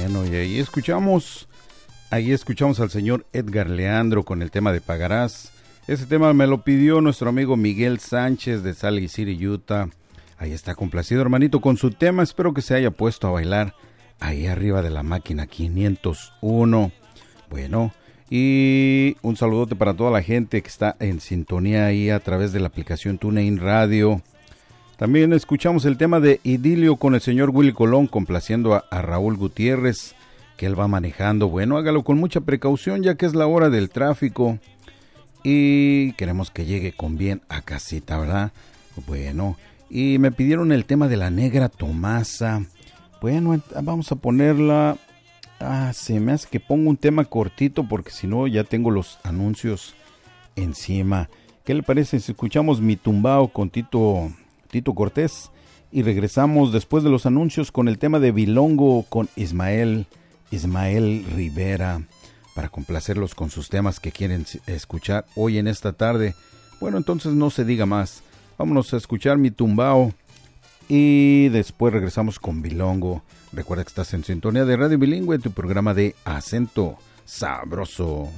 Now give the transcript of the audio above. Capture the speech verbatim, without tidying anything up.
Bueno, y ahí escuchamos, ahí escuchamos al señor Edgar Leandro con el tema de Pagarás. Ese tema me lo pidió nuestro amigo Miguel Sánchez de Salt Lake City, Utah. Ahí está complacido, hermanito, con su tema. Espero que se haya puesto a bailar ahí arriba de la máquina quinientos uno. Bueno, y un saludote para toda la gente que está en sintonía ahí a través de la aplicación TuneIn Radio. También escuchamos el tema de Idilio con el señor Willy Colón, complaciendo a, a Raúl Gutiérrez, que él va manejando. Bueno, hágalo con mucha precaución, ya que es la hora del tráfico y queremos que llegue con bien a casita, ¿verdad? Bueno, y me pidieron el tema de la Negra Tomasa. Bueno, vamos a ponerla. Ah, se me hace que pongo un tema cortito porque si no ya tengo los anuncios encima. ¿Qué le parece si escuchamos Mi Tumbao con Tito... Tito Cortés, y regresamos después de los anuncios con el tema de Bilongo con Ismael, Ismael Rivera, para complacerlos con sus temas que quieren escuchar hoy en esta tarde? Bueno, entonces no se diga más, vámonos a escuchar Mi Tumbao y después regresamos con Bilongo. Recuerda que estás en sintonía de Radio Bilingüe, tu programa de acento sabroso.